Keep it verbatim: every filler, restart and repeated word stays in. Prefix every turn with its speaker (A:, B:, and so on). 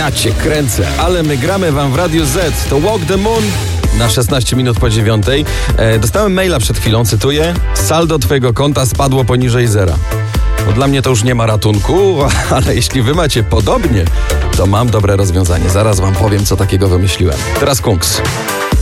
A: Ja cię kręcę, ale my gramy wam w Radiu Z. To Walk the Moon na szesnaście minut po dziewiątej. E, dostałem maila przed chwilą, cytuję: saldo twojego konta spadło poniżej zera. No, dla mnie to już nie ma ratunku, ale jeśli wy macie podobnie, to mam dobre rozwiązanie. Zaraz wam powiem, co takiego wymyśliłem. Teraz Kungs.